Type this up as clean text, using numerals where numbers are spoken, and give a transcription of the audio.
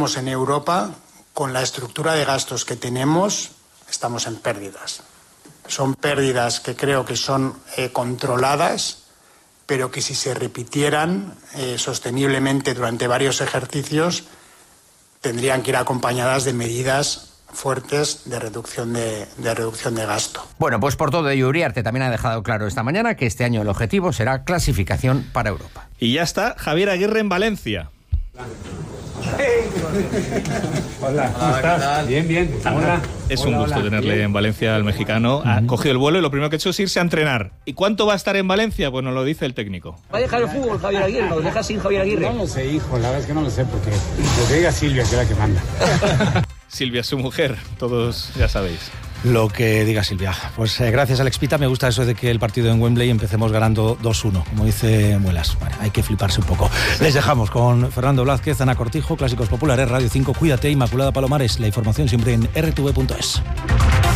estamos en Europa, con la estructura de gastos que tenemos, estamos en pérdidas. Son pérdidas que creo que son controladas, pero que si se repitieran sosteniblemente durante varios ejercicios, tendrían que ir acompañadas de medidas fuertes de reducción de gasto. Bueno, pues por todo ello, Uriarte también ha dejado claro esta mañana que este año el objetivo será clasificación para Europa. Y ya está Javier Aguirre en Valencia. Hola, ¿cómo estás? Bien. Hola. Es un gusto tenerle en Valencia al mexicano. Ha cogido el vuelo y lo primero que ha hecho es irse a entrenar. ¿Y cuánto va a estar en Valencia? Pues nos lo dice el técnico. ¿Va a dejar el fútbol Javier Aguirre? ¿Nos deja sin Javier Aguirre? No lo sé, hijo, la verdad es que no lo sé, porque lo que diga Silvia, que es la que manda. Silvia, su mujer, todos ya sabéis. Lo que diga Silvia. Pues gracias, Alex Pita. Me gusta eso de que el partido en Wembley empecemos ganando 2-1, como dice Muelas. Vale, hay que fliparse un poco. Les dejamos con Fernando Blázquez, Ana Cortijo, Clásicos Populares, Radio 5. Cuídate, Inmaculada Palomares. La información siempre en rtv.es.